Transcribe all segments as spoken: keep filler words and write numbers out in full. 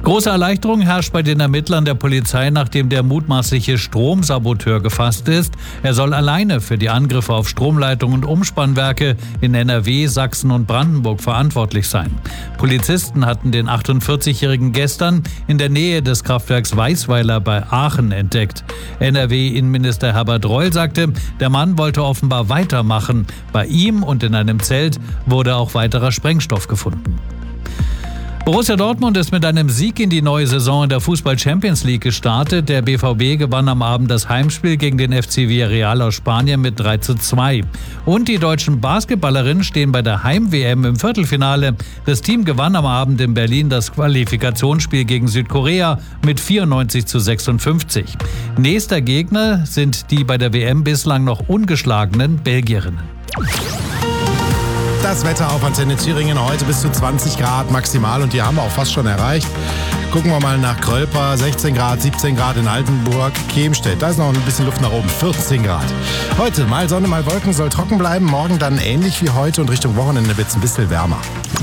Große Erleichterung herrscht bei den Ermittlern der Polizei, nachdem der mutmaßliche Stromsaboteur gefasst ist. Er soll alleine für die Angriffe auf Stromleitungen und Umspannwerke in N R W, Sachsen und Brandenburg verantwortlich sein. Polizisten hatten den achtundvierzigjährigen gestern in der Nähe des Kraftwerks Weißweiler bei Aachen entdeckt. N R W-Innenminister Herbert Reul sagte, der Mann wollte offenbar weitermachen. Bei ihm und in einem Zelt wurde auch weiterer Sprengstoff gefunden. Borussia Dortmund ist mit einem Sieg in die neue Saison in der Fußball-Champions League gestartet. Der B V B gewann am Abend das Heimspiel gegen den F C Villarreal aus Spanien mit drei zu zwei. Und die deutschen Basketballerinnen stehen bei der Heim-W M im Viertelfinale. Das Team gewann am Abend in Berlin das Qualifikationsspiel gegen Südkorea mit vierundneunzig zu sechsundfünfzig. Nächster Gegner sind die bei der W M bislang noch ungeschlagenen Belgierinnen. Das Wetter auf Antenne Thüringen heute bis zu zwanzig Grad maximal und die haben wir auch fast schon erreicht. Gucken wir mal nach Krölper, sechzehn Grad, siebzehn Grad in Altenburg, Kemstedt, da ist noch ein bisschen Luft nach oben, vierzehn Grad. Heute mal Sonne, mal Wolken, soll trocken bleiben, morgen dann ähnlich wie heute und Richtung Wochenende wird es ein bisschen wärmer.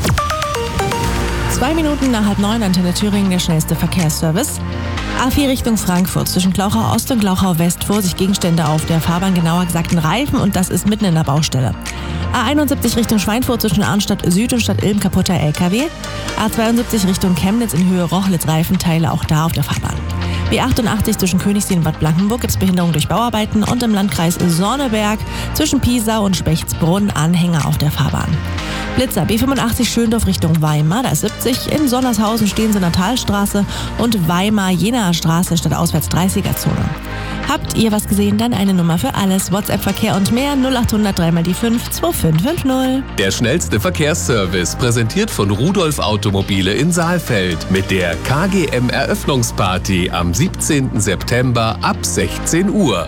Zwei Minuten nach halb neun, Antenne Thüringen, der schnellste Verkehrsservice. A vier Richtung Frankfurt, zwischen Glauchau Ost und Glauchau West, Vorsicht, Gegenstände auf der Fahrbahn, genauer gesagt ein Reifen und das ist mitten in der Baustelle. A einundsiebzig Richtung Schweinfurt, zwischen Arnstadt Süd und Stadt Ilm, kaputter L K W. A zweiundsiebzig Richtung Chemnitz in Höhe Rochlitz, Reifenteile auch da auf der Fahrbahn. B achtundachtzig zwischen Königssee und Bad Blankenburg gibt es Behinderung durch Bauarbeiten und im Landkreis Sonneberg zwischen Piesau und Spechtsbrunn Anhänger auf der Fahrbahn. Blitzer B fünfundachtzig Schöndorf Richtung Weimar, da ist siebzig. In Sonnershausen stehen sie in der Talstraße und Weimar-Jenaer Straße statt auswärts dreißiger-Zone. Habt ihr was gesehen? Dann eine Nummer für alles. WhatsApp-Verkehr und mehr null achthundert drei mal die fünf zwei fünf fünf null. Der schnellste Verkehrsservice, präsentiert von Rudolf Automobile in Saalfeld mit der K G M-Eröffnungsparty am siebzehnten September ab sechzehn Uhr.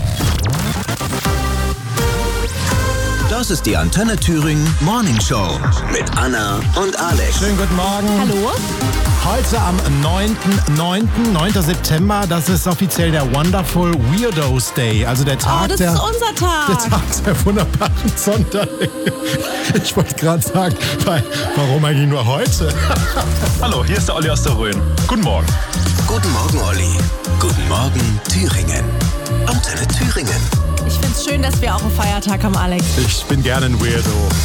Das ist die Antenne Thüringen Morning Show mit Anna und Alex. Schönen guten Morgen. Hallo? Heute am neunten neunten, neunten September, das ist offiziell der Wonderful Weirdos Day. Also der Tag Oh, das der, ist unser Tag. der Tag der wunderbaren Sonderlinge. Ich wollte gerade sagen, weil, warum eigentlich nur heute? Hallo, hier ist der Olli aus der Rhön. Guten Morgen. Guten Morgen, Olli. Guten Morgen, Thüringen. Antenne Thüringen. Ich find's schön, dass wir auch einen Feiertag haben, Alex. Ich bin gerne ein Weirdo.